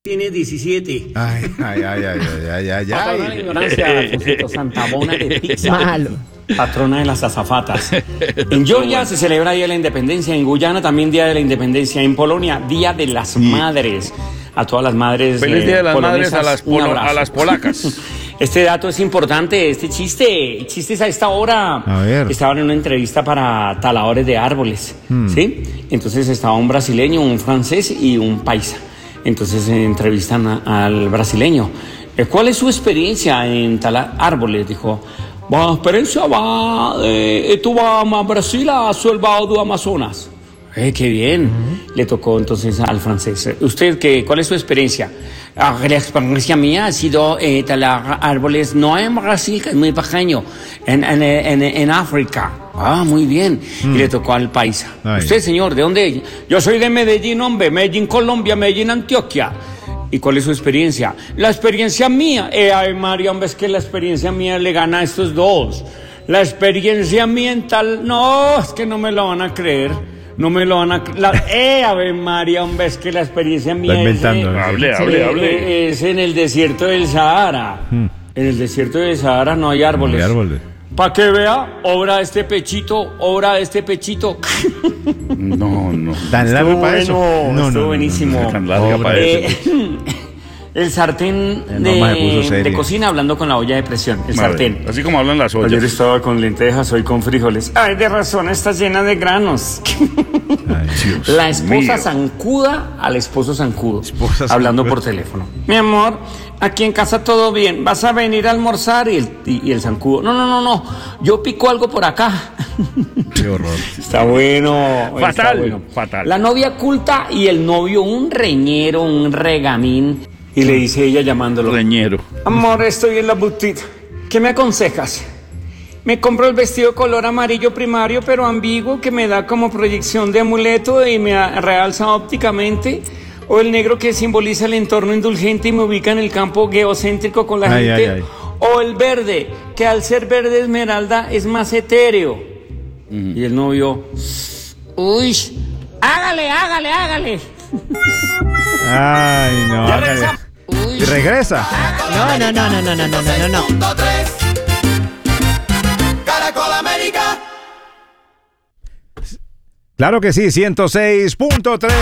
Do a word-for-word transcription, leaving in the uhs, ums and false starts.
Tiene diecisiete. Ay, ay, ay, ay, ay, ay, Patrona de la ay. ignorancia, Alfonsito, Santa Bona de pizza. Malo. Patrona de las azafatas. En Georgia se celebra Día de la Independencia, en Guyana también Día de la Independencia, en Polonia Día de las Madres. A todas las madres Feliz eh, Día de las Madres polonesas, a las, un polo- abrazo. a las polacas. Este dato es importante, este chiste, chistes a esta hora. A ver. Estaban en una entrevista para taladores de árboles, ¿sí? Entonces estaba un brasileño, un francés y un paisa. Entonces eh, entrevistan a- al brasileño. Eh, ¿Cuál es su experiencia en talar árboles? Dijo, la experiencia va, eh, tú vas a Brasil a Salvador do Amazonas. Eh, qué bien. Uh-huh. Le tocó entonces al francés. ¿Usted qué, cuál es su experiencia? Ah, la experiencia mía ha sido eh, talar árboles, no en Brasil, que es muy pequeño, en, en, en, en África. Ah, muy bien. Mm. Y le tocó al paisa. Ay. ¿Usted, señor, de dónde? Yo soy de Medellín, hombre. Medellín, Colombia, Medellín, Antioquia. ¿Y cuál es su experiencia? La experiencia mía. Eh, ay, María, hombre, es que la experiencia mía le gana a estos dos. La experiencia ambiental, no, es que no me lo van a creer. No me lo van a... La, eh, Ave María, hombre, es que la experiencia mía es, eh, hable, sí, hable, hable. eh, es en el desierto del Sahara. Hmm. En el desierto del Sahara no hay árboles. No hay árboles. Para que vea, obra este pechito, obra este pechito. No, no. ¿Tan largo para eso? No, No, estuvo no, buenísimo. no, no, tan larga para Eh, eso. El sartén El Norma se puso de, serio. de cocina hablando con la olla de presión. El Madre, sartén. así como hablan las ollas. Ayer estaba con lentejas, hoy con frijoles. Ay, de razón, está llena de granos. Ay, Dios La esposa mío. zancuda al esposo zancudo. Esposa hablando zancuda. por teléfono. Mi amor, aquí en casa todo bien. ¿Vas a venir a almorzar? Y el, y, y el zancudo. No, no, no, no. Yo pico algo por acá. Qué horror. Está bueno. Fatal, está bueno. fatal. La novia culta y el novio un reñero, un regamín. Y le dice ella llamándolo. Reñero. Amor, estoy en la boutique. ¿Qué me aconsejas? Me compro el vestido color amarillo primario, pero ambiguo, que me da como proyección de amuleto y me realza ópticamente. O el negro que simboliza el entorno indulgente y me ubica en el campo geocéntrico con la Ay, gente. ay, ay. O el verde, que al ser verde esmeralda es más etéreo. Uh-huh. Y el novio, uy, hágale, hágale, hágale. Ay, no. Ya hágale. regresa. Uy. Y regresa. No, no, no, no, no, no, no, no, no. Caracol América. Claro que sí, ciento seis punto tres.